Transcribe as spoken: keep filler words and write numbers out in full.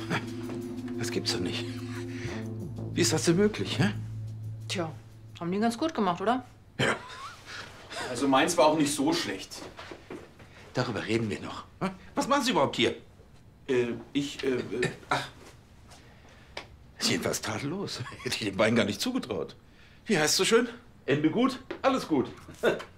Das gibt's doch nicht. Wie ist das denn möglich, hä? Tja, haben die ganz gut gemacht, oder? Ja. Also meins war auch nicht so schlecht. Darüber reden wir noch. Was machen Sie überhaupt hier? Äh, ich, äh, äh ach. Ist jedenfalls tadellos. Hätte ich den beiden gar nicht zugetraut. Wie heißt es so schön? Ende gut, alles gut.